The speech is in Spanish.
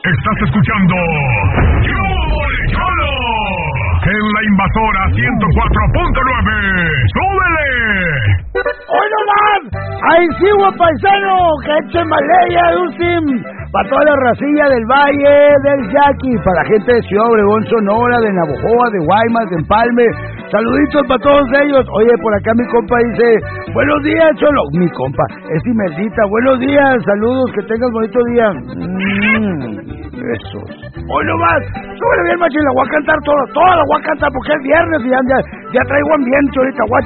Estás escuchando ¡Cholo! En la Invasora 104.9. ¡Súbele! ¡Hoy no más! ¡Ahí sí, paisano! ¡Que eche maleya, Dulcim! Para toda la racilla del Valle, del Yaqui, para la gente de Ciudad Obregón, Sonora, de Navojoa, de Guaymas, de Empalme. Saluditos para todos ellos. Oye, por acá mi compa dice, buenos días, Cholo. Mi compa, es Imeldita. Buenos días, saludos, que tengas bonito día. Besos. Hoy no más. Súbele bien, machín, la voy a cantar toda la voy a cantar porque es viernes y ya traigo ambiente ahorita, guacha.